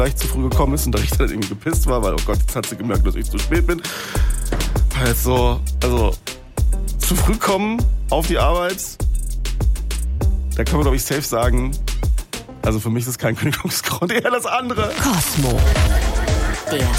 leicht zu früh gekommen ist und der Richter dann irgendwie gepisst war, weil, oh Gott, jetzt hat sie gemerkt, dass ich zu spät bin. Halt so, also zu früh kommen auf die Arbeit, da kann man, glaube ich, safe sagen, also für mich ist das kein Kündigungsgrund, eher das andere. Cosmo, der